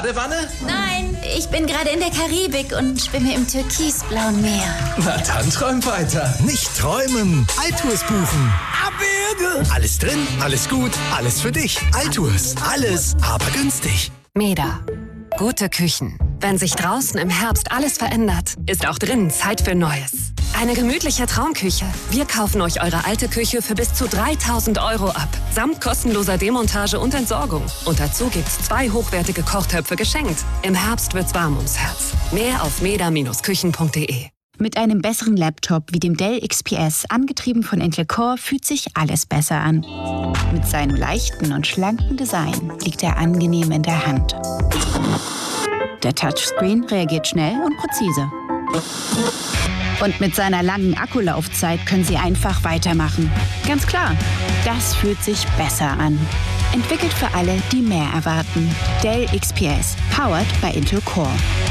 Badewanne? Nein, ich bin gerade in der Karibik und schwimme im türkisblauen Meer. Na dann träum weiter. Nicht träumen, Altours buchen. Abwürge! Alles drin, alles gut, alles für dich. Altours, alles, aber günstig. Meda. Gute Küchen. Wenn sich draußen im Herbst alles verändert, ist auch drinnen Zeit für Neues. Eine gemütliche Traumküche. Wir kaufen euch eure alte Küche für bis zu 3.000 € ab. Samt kostenloser Demontage und Entsorgung. Und dazu gibt's 2 hochwertige Kochtöpfe geschenkt. Im Herbst wird's warm ums Herz. Mehr auf meda-küchen.de. Mit einem besseren Laptop wie dem Dell XPS, angetrieben von Intel Core, fühlt sich alles besser an. Mit seinem leichten und schlanken Design liegt er angenehm in der Hand. Der Touchscreen reagiert schnell und präzise. Und mit seiner langen Akkulaufzeit können Sie einfach weitermachen. Ganz klar, das fühlt sich besser an. Entwickelt für alle, die mehr erwarten. Dell XPS, powered by Intel Core.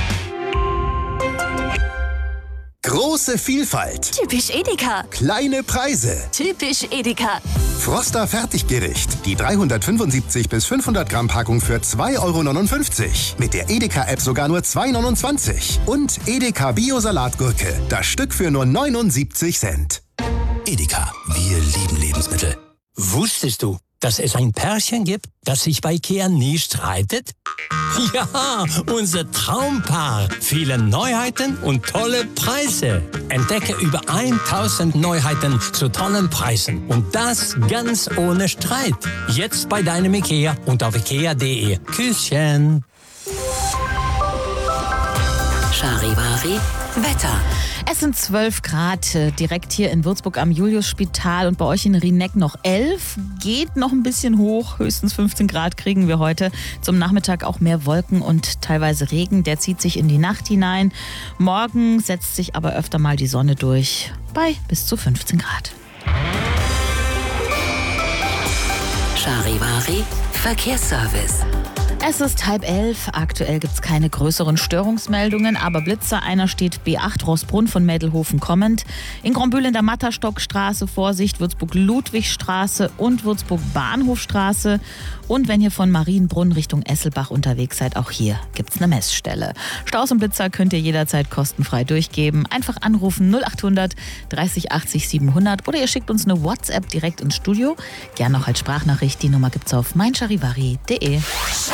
Große Vielfalt. Typisch Edeka. Kleine Preise. Typisch Edeka. Froster Fertiggericht. Die 375 bis 500 Gramm Packung für 2,59 €. Mit der Edeka-App sogar nur 2,29 €. Und Edeka Bio-Salatgurke. Das Stück für nur 79 Cent. Edeka, wir lieben Lebensmittel. Wusstest du, dass es ein Pärchen gibt, das sich bei IKEA nie streitet? Ja, unser Traumpaar. Viele Neuheiten und tolle Preise. Entdecke über 1000 Neuheiten zu tollen Preisen. Und das ganz ohne Streit. Jetzt bei deinem IKEA und auf ikea.de. Küsschen. Charivari Wetter. Es sind 12 Grad direkt hier in Würzburg am Juliusspital und bei euch in Rieneck noch 11. Geht noch ein bisschen hoch, höchstens 15 Grad kriegen wir heute. Zum Nachmittag auch mehr Wolken und teilweise Regen, der zieht sich in die Nacht hinein. Morgen setzt sich aber öfter mal die Sonne durch, bei bis zu 15 Grad. Charivari Verkehrsservice. Es ist 10:30. Aktuell gibt es keine größeren Störungsmeldungen, aber Blitzer, einer steht B8 Rossbrunn von Mädelhofen kommend. In Grombühl in der Matterstockstraße, Vorsicht, Würzburg-Ludwigstraße und Würzburg-Bahnhofstraße. Und wenn ihr von Marienbrunn Richtung Esselbach unterwegs seid, auch hier gibt es eine Messstelle. Staus und Blitzer könnt ihr jederzeit kostenfrei durchgeben. Einfach anrufen 0800 30 80 700 oder ihr schickt uns eine WhatsApp direkt ins Studio. Gerne auch als Sprachnachricht. Die Nummer gibt's auf meincharivari.de.